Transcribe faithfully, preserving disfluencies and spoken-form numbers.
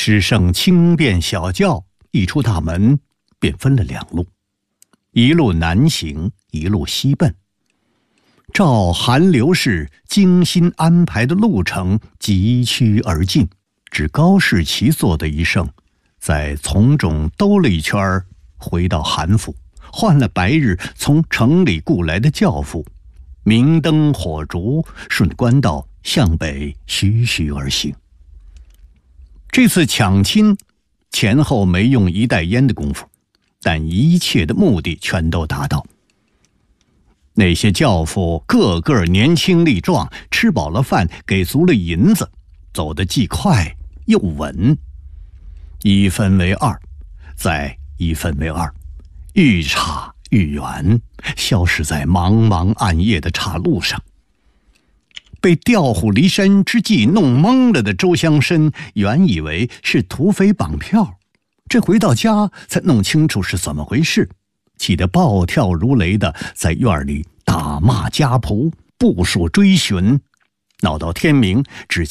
只剩轻便小轿一出大门，便分了两路，一路南行，一路西奔。照韩刘氏精心安排的路程急趋而进，只高士奇做的一声，在从中兜了一圈，回到韩府，换了白日从城里雇来的轿夫，明灯火烛，顺官道向北徐徐而行。这次抢亲前后没用一袋烟的功夫，但一切的目的全都达到。那些轿夫个个年轻力壮，吃饱了饭，给足了银子，走得既快又稳。一分为二，再一分为二，愈差愈远，消失在茫茫暗夜的岔路上。被调虎离山之计弄懵了的周乡绅原以为是土匪绑票，这回到家才弄清楚是怎么回事，气得暴跳如雷的在院里打骂家仆，部署追寻，闹到天明，只